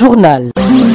journal.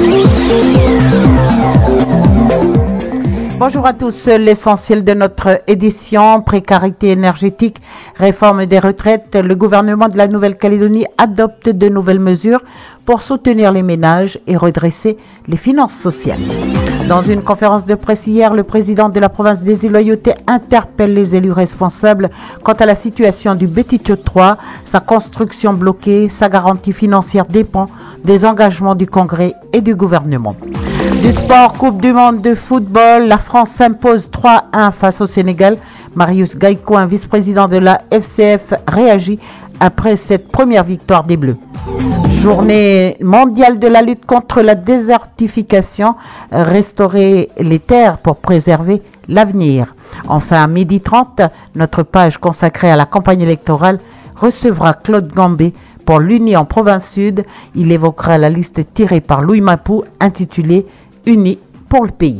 Bonjour à tous. L'essentiel de notre édition, précarité énergétique, réforme des retraites. Le gouvernement de la Nouvelle-Calédonie adopte de nouvelles mesures pour soutenir les ménages et redresser les finances sociales. Dans une conférence de presse hier, le président de la province des Îles-Loyauté interpelle les élus responsables quant à la situation du Bétitio 3. Sa construction bloquée, sa garantie financière dépend des engagements du Congrès et du gouvernement. Du sport, Coupe du monde de football, la France s'impose 3-1 face au Sénégal. Marius Gaïko, un vice-président de la FCF, réagit après cette première victoire des Bleus. Journée mondiale de la lutte contre la désertification, restaurer les terres pour préserver l'avenir. Enfin, à 12h30, notre page consacrée à la campagne électorale recevra Claude Gambé pour l'Union Province Sud. Il évoquera la liste tirée par Louis Mapou intitulée « Unis pour le pays ».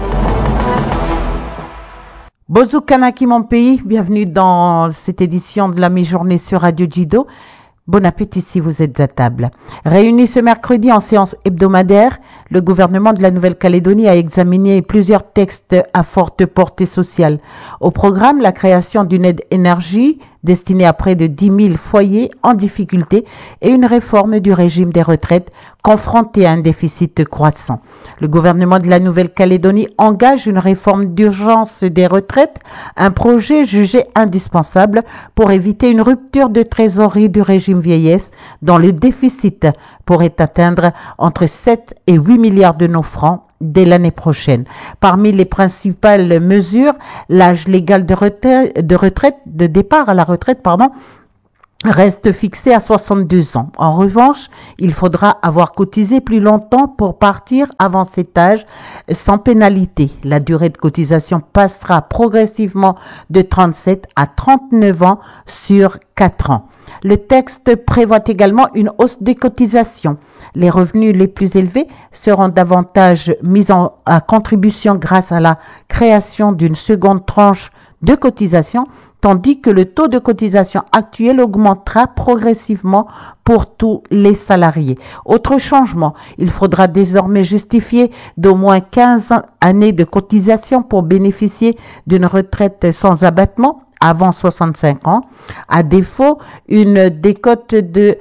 Bonjour Kanaki mon pays, bienvenue dans cette édition de la mi-journée sur Radio Jido. Bon appétit si vous êtes à table. Réunis ce mercredi en séance hebdomadaire, le gouvernement de la Nouvelle-Calédonie a examiné plusieurs textes à forte portée sociale. Au programme, la création d'une aide énergie destinée à près de 10 000 foyers en difficulté et une réforme du régime des retraites confronté à un déficit croissant. Le gouvernement de la Nouvelle-Calédonie engage une réforme d'urgence des retraites, un projet jugé indispensable pour éviter une rupture de trésorerie du régime vieillesse dont le déficit pourrait atteindre entre 7 et 8 milliards de nos francs dès l'année prochaine. Parmi les principales mesures, l'âge légal de départ à la retraite, reste fixé à 62 ans. En revanche, il faudra avoir cotisé plus longtemps pour partir avant cet âge sans pénalité. La durée de cotisation passera progressivement de 37 à 39 ans sur 4 ans. Le texte prévoit également une hausse des cotisations. Les revenus les plus élevés seront davantage mis à contribution grâce à la création d'une seconde tranche de cotisation, tandis que le taux de cotisation actuel augmentera progressivement pour tous les salariés. Autre changement, il faudra désormais justifier d'au moins 15 années de cotisation pour bénéficier d'une retraite sans abattement avant 65 ans. À défaut, une décote de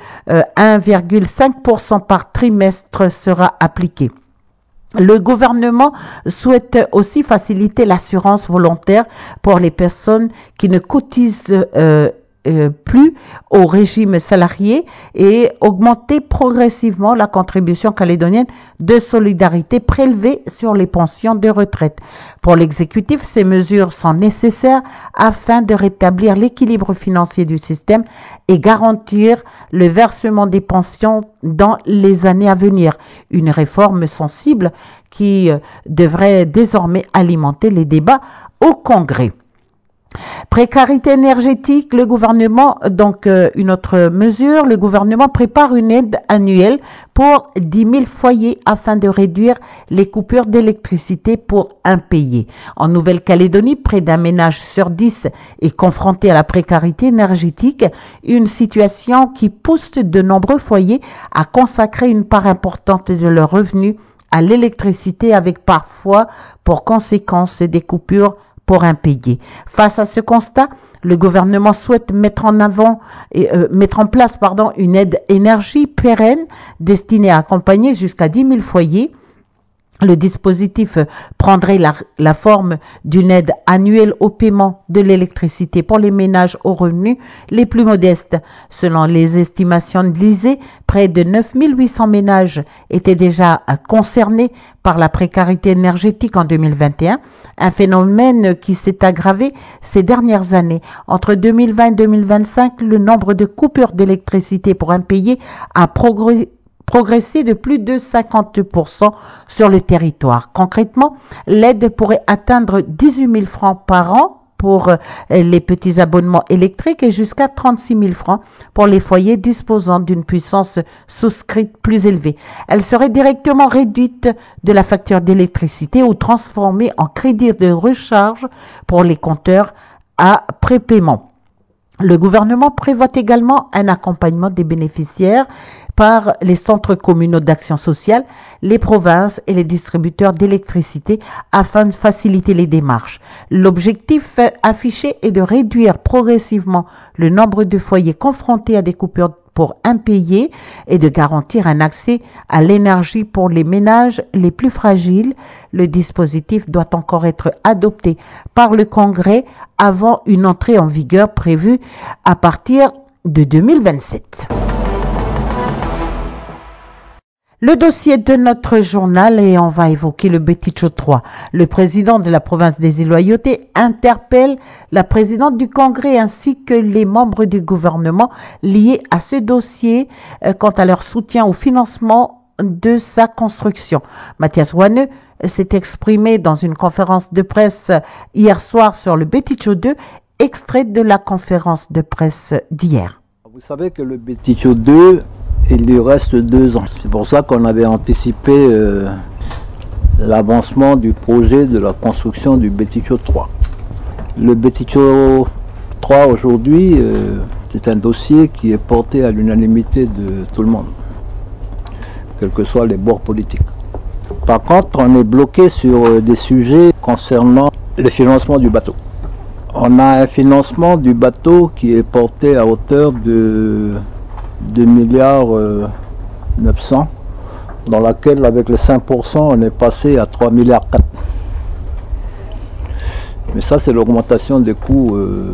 1,5% par trimestre sera appliquée. Le gouvernement souhaite aussi faciliter l'assurance volontaire pour les personnes qui ne cotisent plus au régime salarié et augmenter progressivement la contribution calédonienne de solidarité prélevée sur les pensions de retraite. Pour l'exécutif, ces mesures sont nécessaires afin de rétablir l'équilibre financier du système et garantir le versement des pensions dans les années à venir. Une réforme sensible qui devrait désormais alimenter les débats au Congrès. Précarité énergétique, le gouvernement, une autre mesure, le gouvernement prépare une aide annuelle pour 10 000 foyers afin de réduire les coupures d'électricité pour impayés. En Nouvelle-Calédonie, près d'un ménage sur 10 est confronté à la précarité énergétique, une situation qui pousse de nombreux foyers à consacrer une part importante de leurs revenus à l'électricité avec parfois pour conséquence des coupures pour impayés. Face à ce constat, le gouvernement souhaite mettre en place une aide énergie pérenne destinée à accompagner jusqu'à 10 000 foyers. Le dispositif prendrait la forme d'une aide annuelle au paiement de l'électricité pour les ménages aux revenus les plus modestes. Selon les estimations de l'ISEE, près de 9 800 ménages étaient déjà concernés par la précarité énergétique en 2021, un phénomène qui s'est aggravé ces dernières années. Entre 2020 et 2025, le nombre de coupures d'électricité pour impayés a progressé de plus de 50% sur le territoire. Concrètement, l'aide pourrait atteindre 18 000 francs par an pour les petits abonnements électriques et jusqu'à 36 000 francs pour les foyers disposant d'une puissance souscrite plus élevée. Elle serait directement réduite de la facture d'électricité ou transformée en crédit de recharge pour les compteurs à prépaiement. Le gouvernement prévoit également un accompagnement des bénéficiaires par les centres communaux d'action sociale, les provinces et les distributeurs d'électricité afin de faciliter les démarches. L'objectif affiché est de réduire progressivement le nombre de foyers confrontés à des coupures pour impayés et de garantir un accès à l'énergie pour les ménages les plus fragiles. Le dispositif doit encore être adopté par le Congrès avant une entrée en vigueur prévue à partir de 2027. Le dossier de notre journal et on va évoquer le Beticho 3. Le président de la province des Îles-Loyauté interpelle la présidente du Congrès ainsi que les membres du gouvernement liés à ce dossier quant à leur soutien au financement de sa construction. Mathias Wanneux s'est exprimé dans une conférence de presse hier soir sur le Beticho 2, extrait de la conférence de presse d'hier. Vous savez que le Beticho 2, il lui reste 2 ans. C'est pour ça qu'on avait anticipé l'avancement du projet de la construction du Beticho 3. Le Beticho 3 aujourd'hui, c'est un dossier qui est porté à l'unanimité de tout le monde, quels que soient les bords politiques. Par contre, on est bloqué sur des sujets concernant le financement du bateau. On a un financement du bateau qui est porté à hauteur de 2 milliards 900, dans laquelle avec les 5% on est passé à 3 milliards 4. Mais ça c'est l'augmentation des coûts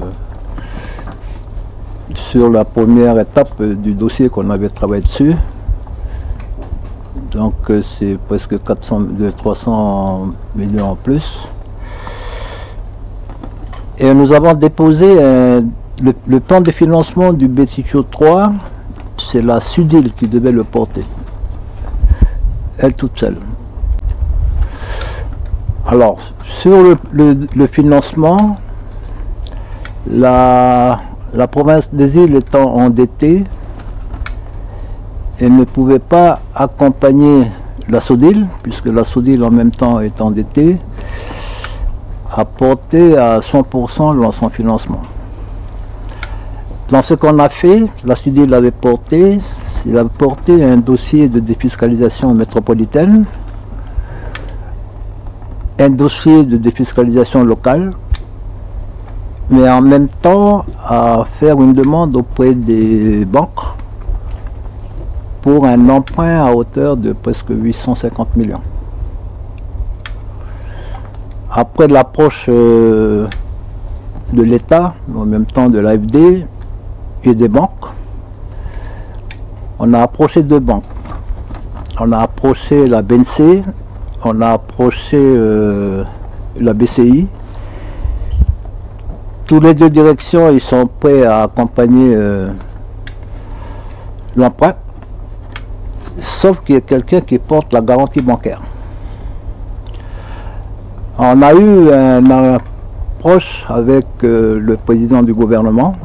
sur la première étape du dossier qu'on avait travaillé dessus. Donc c'est presque 300 millions en plus. Et nous avons déposé le plan de financement du Beticho 3. C'est la SUDIL qui devait le porter, elle toute seule. Alors, sur le financement, la province des îles étant endettée, elle ne pouvait pas accompagner la SODIL, puisque la SODIL en même temps est endettée, à porter à 100% dans son financement. Dans ce qu'on a fait, la SUDIL avait porté, il a porté un dossier de défiscalisation métropolitaine, un dossier de défiscalisation locale, mais en même temps à faire une demande auprès des banques pour un emprunt à hauteur de presque 850 millions. Après l'approche de l'État, en même temps de l'AFD, et des banques, on a approché 2 banques. On a approché la BNC, on a approché la BCI. Tous les 2 directions, ils sont prêts à accompagner l'emprunt, sauf qu'il y a quelqu'un qui porte la garantie bancaire. On a eu une approche avec le président du gouvernement.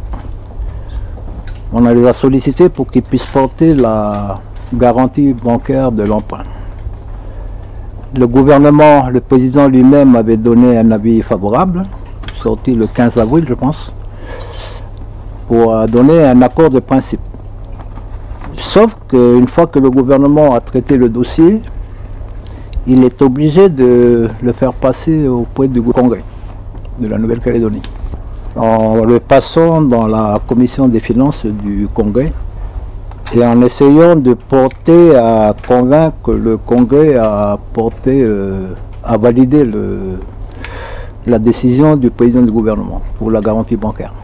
On les a sollicités pour qu'ils puissent porter la garantie bancaire de l'emprunt. Le gouvernement, le président lui-même avait donné un avis favorable, sorti le 15 avril je pense, pour donner un accord de principe. Sauf qu'une fois que le gouvernement a traité le dossier, il est obligé de le faire passer auprès du Congrès de la Nouvelle-Calédonie. En le passant dans la commission des finances du Congrès et en essayant de porter à convaincre le Congrès à valider la décision du président du gouvernement pour la garantie bancaire.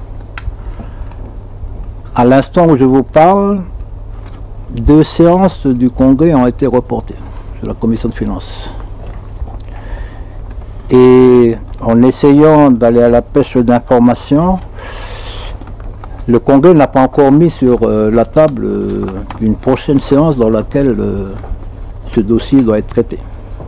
À l'instant où je vous parle, 2 séances du Congrès ont été reportées sur la commission de finances. Et en essayant d'aller à la pêche d'informations, le Congrès n'a pas encore mis sur la table une prochaine séance dans laquelle ce dossier doit être traité.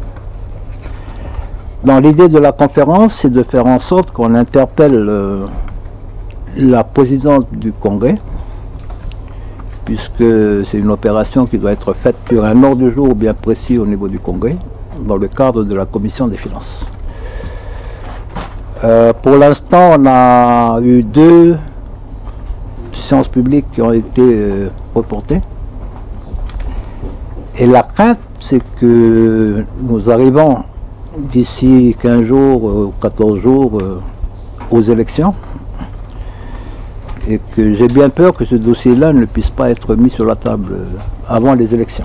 Dans l'idée de la conférence, c'est de faire en sorte qu'on interpelle la présidente du Congrès, puisque c'est une opération qui doit être faite sur un ordre du jour bien précis au niveau du Congrès, dans le cadre de la commission des finances. Pour l'instant, on a eu 2 séances publiques qui ont été reportées. Et la crainte, c'est que nous arrivons d'ici 15 jours ou 14 jours aux élections et que j'ai bien peur que ce dossier-là ne puisse pas être mis sur la table avant les élections.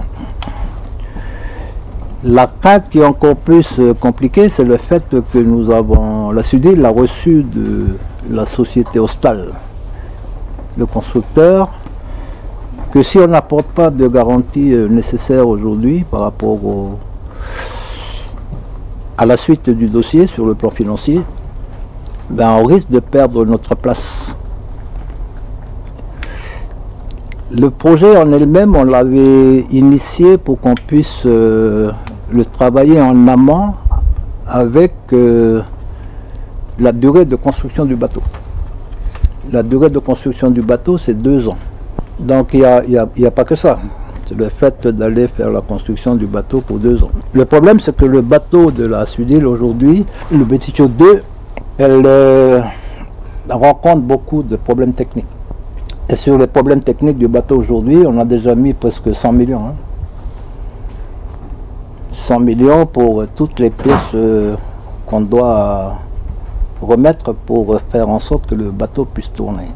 La crainte qui est encore plus compliquée, c'est le fait que nous avons, la SUDIL a reçu de la société Ostal, le constructeur, que si on n'apporte pas de garantie nécessaire aujourd'hui par rapport à la suite du dossier sur le plan financier, ben on risque de perdre notre place. Le projet en elle-même, on l'avait initié pour qu'on puisse le travailler en amont avec la durée de construction du bateau. La durée de construction du bateau, c'est 2 ans. Donc il n'y a pas que ça. C'est le fait d'aller faire la construction du bateau pour 2 ans. Le problème, c'est que le bateau de la SUDIL aujourd'hui, le Betitio 2, elle rencontre beaucoup de problèmes techniques. Et sur les problèmes techniques du bateau aujourd'hui, on a déjà mis presque 100 millions. 100 millions pour toutes les pièces qu'on doit remettre pour faire en sorte que le bateau puisse tourner.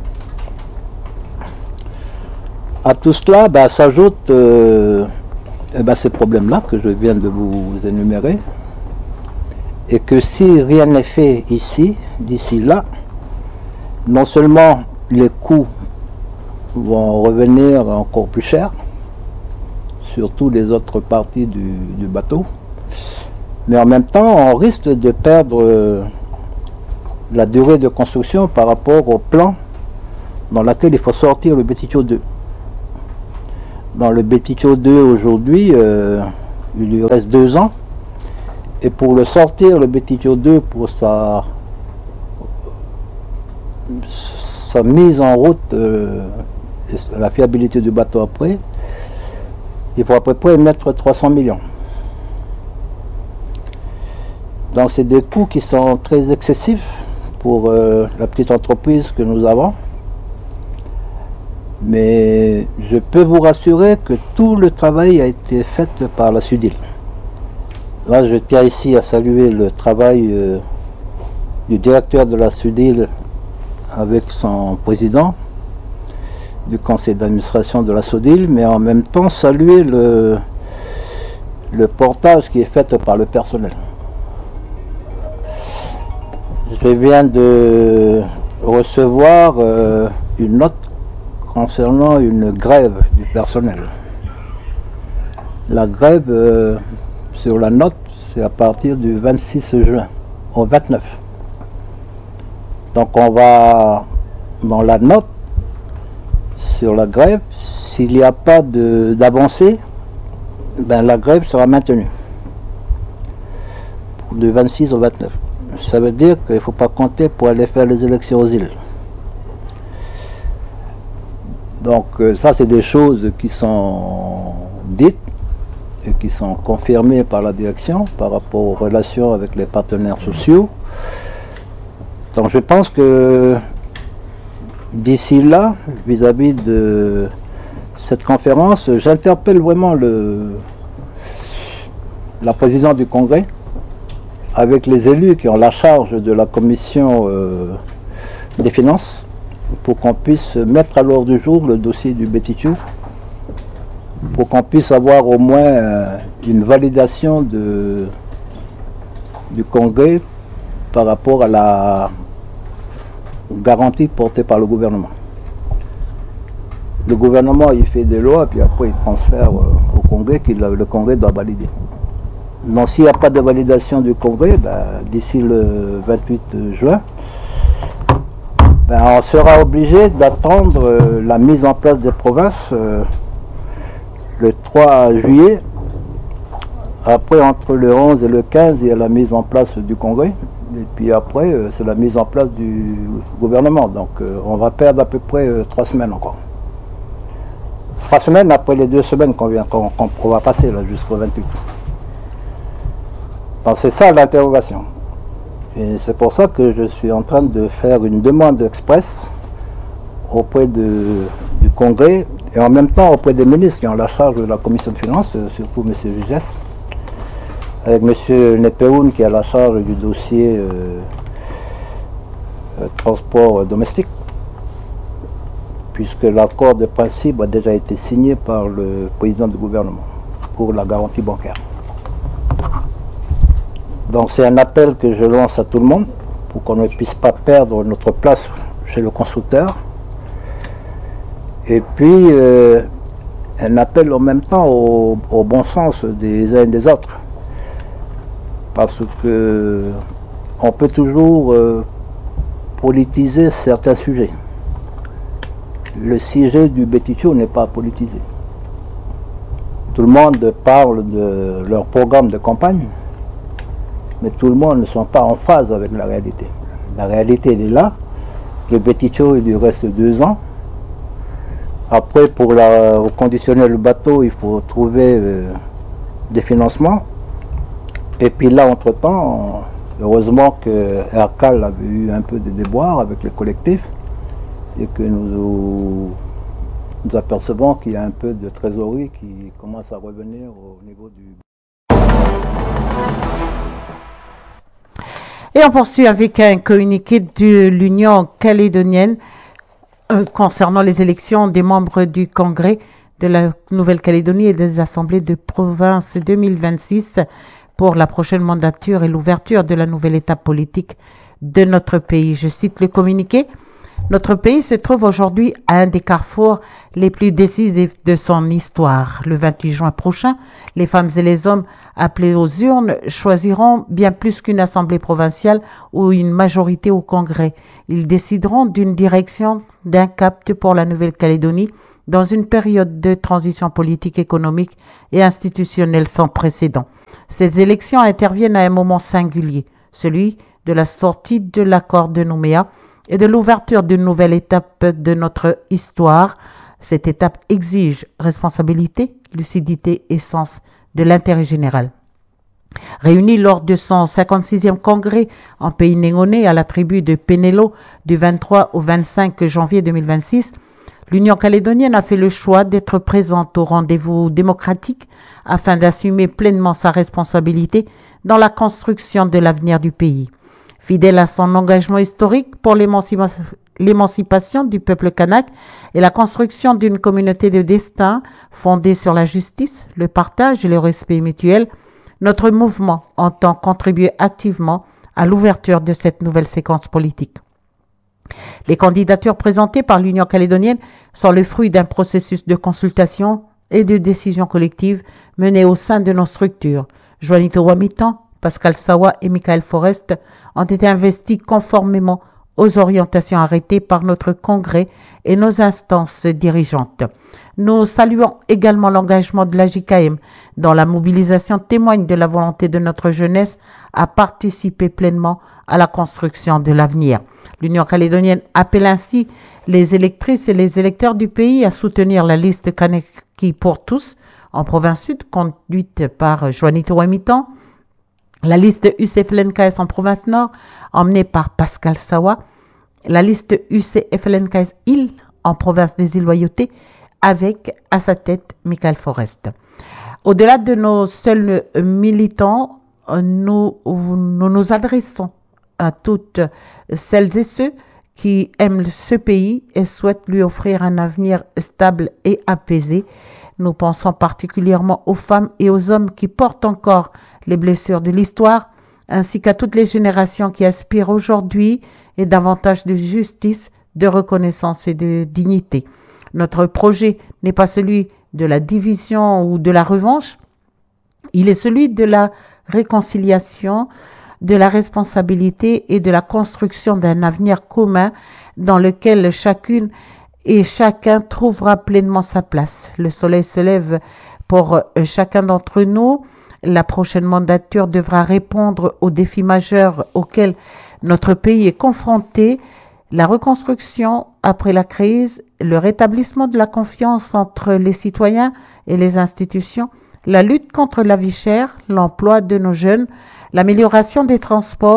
À tout cela, s'ajoutent ces problèmes-là que je viens de vous énumérer, et que si rien n'est fait ici, d'ici là, non seulement les coûts vont revenir encore plus cher sur toutes les autres parties du bateau, mais en même temps, on risque de perdre la durée de construction par rapport au plan dans lequel il faut sortir le Betitio 2. Dans le Betitio 2 aujourd'hui, il lui reste 2 ans, et pour le sortir, le Betitio 2, pour sa mise en route, la fiabilité du bateau après, il faut à peu près mettre 300 millions. Donc c'est des coûts qui sont très excessifs pour la petite entreprise que nous avons. Mais je peux vous rassurer que tout le travail a été fait par la SUDIL. Là, je tiens ici à saluer le travail du directeur de la SUDIL avec son président du conseil d'administration de la SUDIL, mais en même temps saluer le portage qui est fait par le personnel. Je viens de recevoir une note concernant une grève du personnel. La grève sur la note, c'est à partir du 26 juin au 29. Donc on va dans la note sur la grève, s'il n'y a pas d'avancée, la grève sera maintenue du 26 au 29. Ça veut dire qu'il ne faut pas compter pour aller faire les élections aux îles. Donc ça, c'est des choses qui sont dites et qui sont confirmées par la direction par rapport aux relations avec les partenaires sociaux. Donc je pense que d'ici là, vis-à-vis de cette conférence, j'interpelle vraiment la présidente du Congrès avec les élus qui ont la charge de la commission des finances, pour qu'on puisse mettre à l'ordre du jour le dossier du Betitio, pour qu'on puisse avoir au moins une validation du Congrès par rapport à la garantie portée par le gouvernement. Le gouvernement, il fait des lois, puis après il transfère au Congrès, le Congrès doit valider. Donc s'il n'y a pas de validation du Congrès, d'ici le 28 juin, on sera obligé d'attendre la mise en place des provinces le 3 juillet. Après, entre le 11 et le 15, il y a la mise en place du Congrès. Et puis après, c'est la mise en place du gouvernement. Donc on va perdre à peu près 3 semaines encore. 3 semaines après les 2 semaines qu'on va passer jusqu'au 28. Donc c'est ça l'interrogation. Et c'est pour ça que je suis en train de faire une demande express auprès du Congrès et en même temps auprès des ministres qui ont la charge de la Commission de finances, surtout M. Vigès, avec M. Nepeoun qui a la charge du dossier transport domestique, puisque l'accord de principe a déjà été signé par le président du gouvernement pour la garantie bancaire. Donc c'est un appel que je lance à tout le monde pour qu'on ne puisse pas perdre notre place chez le constructeur. Et puis un appel en même temps au bon sens des uns et des autres. Parce que on peut toujours politiser certains sujets. Le sujet du Bétitio n'est pas politisé. Tout le monde parle de leur programme de campagne, mais tout le monde ne sont pas en phase avec la réalité. La réalité, elle est là. Le Bétitio, il lui reste 2 ans. Après, pour reconditionner le bateau, il faut trouver des financements. Et puis là, entre-temps, heureusement que Hercal avait eu un peu de déboires avec les collectifs et que nous apercevons qu'il y a un peu de trésorerie qui commence à revenir au niveau du... Et on poursuit avec un communiqué de l'Union calédonienne concernant les élections des membres du Congrès de la Nouvelle-Calédonie et des assemblées de province 2026 pour la prochaine mandature et l'ouverture de la nouvelle étape politique de notre pays. Je cite le communiqué. Notre pays se trouve aujourd'hui à un des carrefours les plus décisifs de son histoire. Le 28 juin prochain, les femmes et les hommes appelés aux urnes choisiront bien plus qu'une assemblée provinciale ou une majorité au Congrès. Ils décideront d'une direction, d'un cap pour la Nouvelle-Calédonie dans une période de transition politique, économique et institutionnelle sans précédent. Ces élections interviennent à un moment singulier, celui de la sortie de l'accord de Nouméa et de l'ouverture d'une nouvelle étape de notre histoire. Cette étape exige responsabilité, lucidité et sens de l'intérêt général. Réunis lors de son 56e congrès en pays négoné à la tribu de Penelo du 23 au 25 janvier 2026, l'Union calédonienne a fait le choix d'être présente au rendez-vous démocratique afin d'assumer pleinement sa responsabilité dans la construction de l'avenir du pays. Fidèle à son engagement historique pour l'émancipation du peuple kanak et la construction d'une communauté de destin fondée sur la justice, le partage et le respect mutuel, notre mouvement entend contribuer activement à l'ouverture de cette nouvelle séquence politique. Les candidatures présentées par l'Union calédonienne sont le fruit d'un processus de consultation et de décision collective mené au sein de nos structures. Juanito Wamitan, Pascal Sawa et Michael Forrest ont été investis conformément aux orientations arrêtées par notre congrès et nos instances dirigeantes. Nous saluons également l'engagement de la JKM, dont la mobilisation témoigne de la volonté de notre jeunesse à participer pleinement à la construction de l'avenir. L'Union calédonienne appelle ainsi les électrices et les électeurs du pays à soutenir la liste Kanaki pour tous en province sud, conduite par Juanito Wamitan, la liste UCFLNKS en province nord, emmenée par Pascal Sawa, la liste UCFLNKS île en province des îles Loyauté, avec à sa tête Michael Forrest. Au-delà de nos seuls militants, nous nous adressons à toutes celles et ceux qui aiment ce pays et souhaitent lui offrir un avenir stable et apaisé. Nous pensons particulièrement aux femmes et aux hommes qui portent encore les blessures de l'histoire, ainsi qu'à toutes les générations qui aspirent aujourd'hui et davantage de justice, de reconnaissance et de dignité. Notre projet n'est pas celui de la division ou de la revanche, il est celui de la réconciliation, de la responsabilité et de la construction d'un avenir commun dans lequel chacune et chacun trouvera pleinement sa place. Le soleil se lève pour chacun d'entre nous. La prochaine mandature devra répondre aux défis majeurs auxquels notre pays est confronté. La reconstruction après la crise, le rétablissement de la confiance entre les citoyens et les institutions, la lutte contre la vie chère, l'emploi de nos jeunes, l'amélioration des transports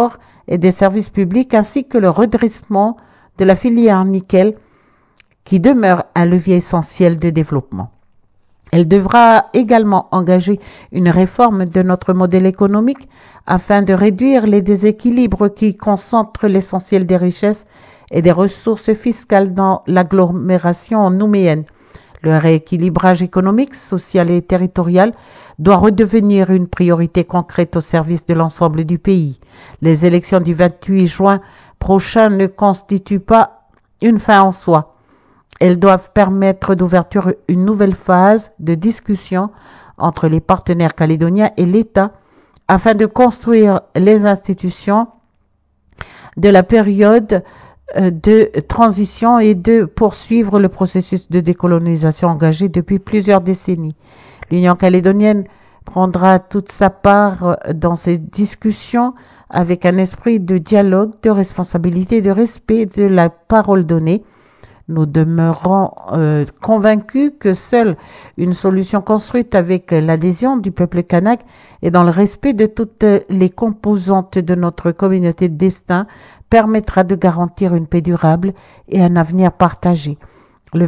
et des services publics, ainsi que le redressement de la filière nickel, qui demeure un levier essentiel de développement. Elle devra également engager une réforme de notre modèle économique afin de réduire les déséquilibres qui concentrent l'essentiel des richesses et des ressources fiscales dans l'agglomération nouméenne. Le rééquilibrage économique, social et territorial doit redevenir une priorité concrète au service de l'ensemble du pays. Les élections du 28 juin prochain ne constituent pas une fin en soi. Elles doivent permettre d'ouverture une nouvelle phase de discussion entre les partenaires calédoniens et l'État afin de construire les institutions de la période de transition et de poursuivre le processus de décolonisation engagé depuis plusieurs décennies. L'Union calédonienne prendra toute sa part dans ces discussions avec un esprit de dialogue, de responsabilité et de respect de la parole donnée. Nous demeurons convaincus que seule une solution construite avec l'adhésion du peuple kanak et dans le respect de toutes les composantes de notre communauté de destin permettra de garantir une paix durable et un avenir partagé. Le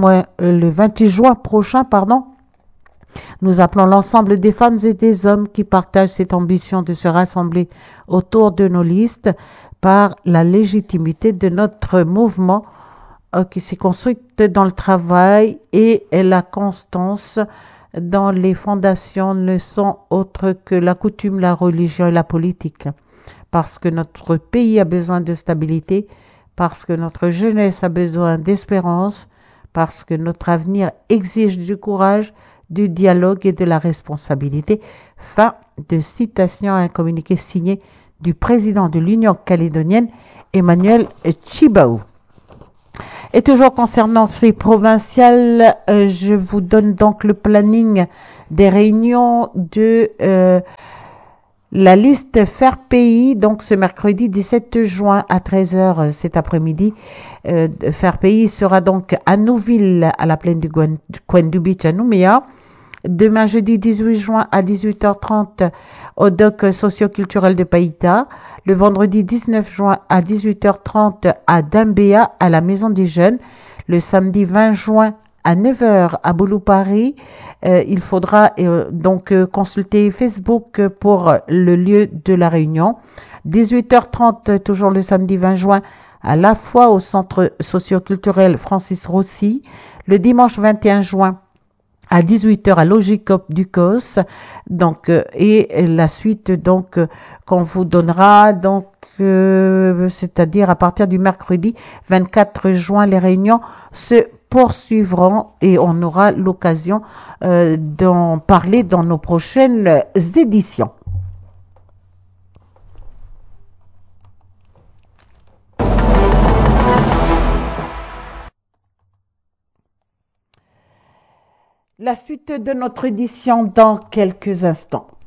28 juin prochain, nous appelons l'ensemble des femmes et des hommes qui partagent cette ambition de se rassembler autour de nos listes par la légitimité de notre mouvement qui s'est construite dans le travail et la constance dans les fondations ne sont autres que la coutume, la religion et la politique. Parce que notre pays a besoin de stabilité, parce que notre jeunesse a besoin d'espérance, parce que notre avenir exige du courage, du dialogue et de la responsabilité. Fin de citation à un communiqué signé du président de l'Union calédonienne, Emmanuel Tjibaou. Et toujours concernant ces provinciales, je vous donne donc le planning des réunions de la liste Faire Pays, donc ce mercredi 17 juin à 13h cet après-midi. Faire Pays sera donc à Nouville, à la plaine du Kwendu Beach à Nouméa. Demain, jeudi 18 juin à 18h30 au doc socio-culturel de Païta. Le vendredi 19 juin à 18h30 à Dambéa, à la Maison des Jeunes. Le samedi 20 juin à 9h à Boulou Paris. Il faudra donc consulter Facebook pour le lieu de la réunion. 18h30, toujours le samedi 20 juin, à la fois au centre socio-culturel Francis Rossi. Le dimanche 21 juin, à 18h à Logicop du COS, donc et la suite donc qu'on vous donnera donc c'est-à-dire à partir du mercredi 24 juin, les réunions se poursuivront et on aura l'occasion d'en parler dans nos prochaines éditions. La suite de notre édition dans quelques instants.